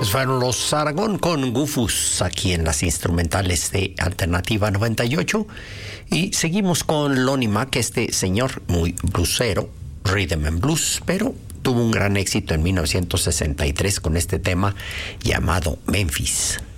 Fueron los Aragón con Gufus aquí en las instrumentales de Alternativa 98. Y seguimos con Lonnie Mack, este señor muy bluesero, rhythm and blues, pero tuvo un gran éxito en 1963 con este tema llamado Memphis.